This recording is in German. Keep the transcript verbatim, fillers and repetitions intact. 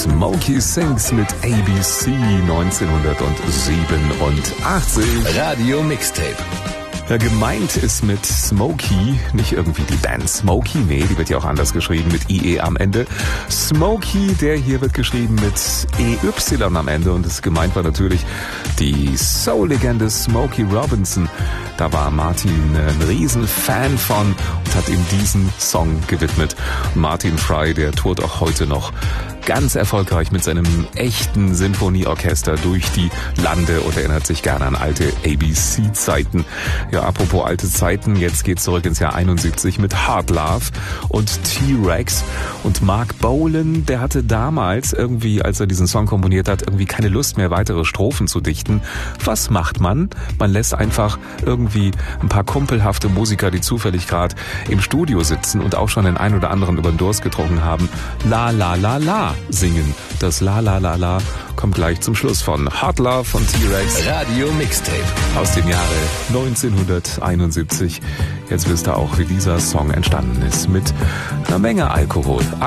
Smokey Sings mit A B C neunzehnhundertsiebenundachtzig. Radio Mixtape. Ja, gemeint ist mit Smokey nicht irgendwie die Band Smokey, nee, die wird ja auch anders geschrieben mit I E am Ende. Smokey, der hier wird geschrieben mit E Y am Ende und das gemeint war natürlich die Soul-Legende Smokey Robinson. Da war Martin ein Riesenfan von und hat ihm diesen Song gewidmet. Martin Fry, der tourt auch heute noch ganz erfolgreich mit seinem echten Sinfonieorchester durch die Lande und erinnert sich gerne an alte A B C-Zeiten. Ja, apropos alte Zeiten, jetzt geht's zurück ins Jahr einundsiebzig mit Hard Love und T-Rex. Und Mark Bolan, der hatte damals irgendwie, als er diesen Song komponiert hat, irgendwie keine Lust mehr, weitere Strophen zu dichten. Was macht man? Man lässt einfach irgendwie ein paar kumpelhafte Musiker, die zufällig gerade im Studio sitzen und auch schon den ein oder anderen über den Durst getrunken haben, La La La La singen. Das La La La La kommt gleich zum Schluss von Hard Love von T-Rex. Radio Mixtape. Aus dem Jahre neunzehnhunderteinundsiebzig. Jetzt wisst ihr auch, wie dieser Song entstanden ist. Mit einer Menge Alkohol.